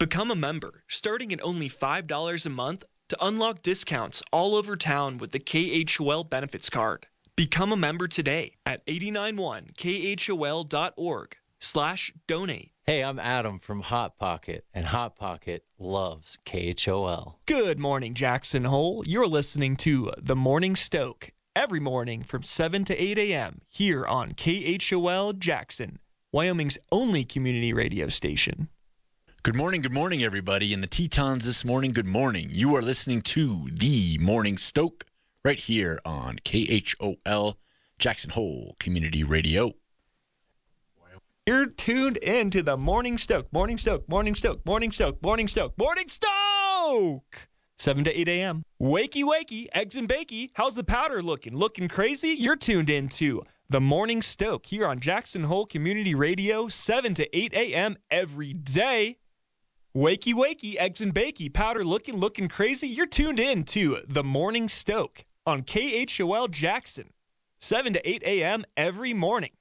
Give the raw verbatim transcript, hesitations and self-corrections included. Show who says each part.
Speaker 1: Become a member, starting at only five dollars a month to unlock discounts all over town with the K H O L Benefits Card. Become a member today at eight nine one K H O L dot org slash donate.
Speaker 2: Hey, I'm Adam from Hot Pocket, and Hot Pocket loves K H O L.
Speaker 1: Good morning, Jackson Hole. You're listening to The Morning Stoke every morning from seven to eight a.m. here on K H O L Jackson, Wyoming's only community radio station.
Speaker 3: Good morning, good morning, everybody. In the Tetons this morning, good morning. You are listening to The Morning Stoke right here on K H O L Jackson Hole Community Radio.
Speaker 1: You're tuned in to the Morning Stoke, Morning Stoke, Morning Stoke, Morning Stoke, Morning Stoke, Morning Stoke! seven to eight a.m. Wakey, wakey, eggs and bakey. How's the powder looking? Looking crazy? You're tuned in to the Morning Stoke here on Jackson Hole Community Radio, seven to eight a.m. every day. Wakey, wakey, eggs and bakey. Powder looking, looking crazy? You're tuned in to the Morning Stoke on K H O L Jackson, seven to eight a.m. every morning.